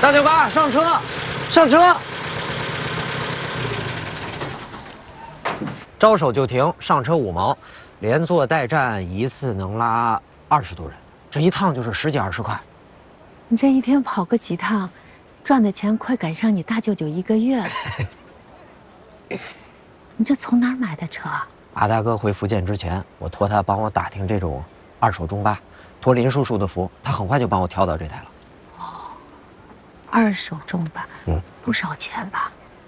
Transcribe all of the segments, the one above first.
大舅妈，上车，上车！招手就停，上车5毛，连坐带站一次能拉20多人，这一趟就是10几20块。 你这一天跑个几趟，赚的钱快赶上你大舅舅1个月了。你这从哪儿买的车啊？ 马大哥回福建之前，我托他帮我打听这种2手中巴，托林叔叔的福，他很快就帮我挑到这台了。 哦，2手中巴，不少钱吧？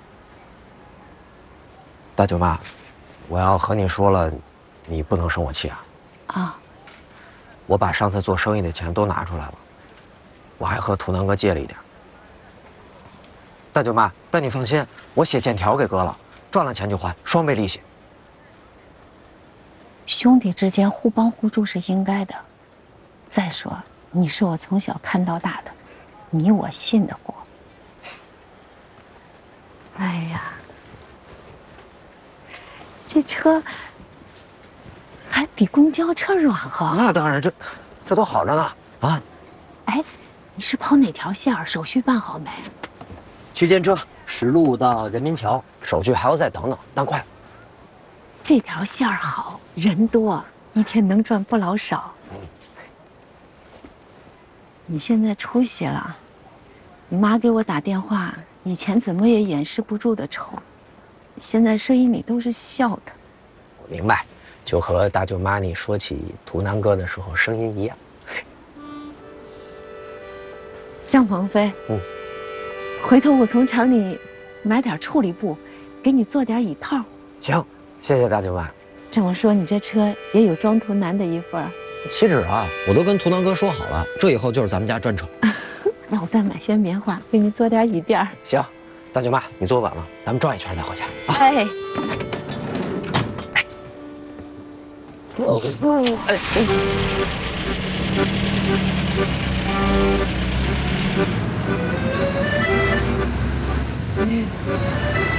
大舅妈，我要和你说了，你不能生我气啊！ 啊， 我把上次做生意的钱都拿出来了，我还和图南哥借了一点。大舅妈，但你放心，我写欠条给哥了，赚了钱就还，双倍利息。 兄弟之间互帮互助是应该的。再说，你是我从小看到大的，你我信得过。哎呀，这车还比公交车软和。 那当然，这都好着呢啊！ 哎，你是跑哪条线儿？手续办好没？ 区间车10路到人民桥，手续还要再等等，但快。 这条线儿好，人多，一天能赚不老少。你现在出息了，你妈给我打电话，以前怎么也掩饰不住的愁，现在声音里都是笑的。 我明白，就和大舅妈你说起图南哥的时候声音一样。 向鹏飞，回头我从厂里买点处理布，给你做点椅套。 行，谢谢大舅妈。 这么说，你这车也有装图南的一份儿？ 岂止啊，我都跟图南哥说好了，这以后就是咱们家专车。 那我再买些棉花，给你做点椅垫儿。 行，大舅妈，你坐稳了，咱们转一圈再回家啊。 哎， 走，哎。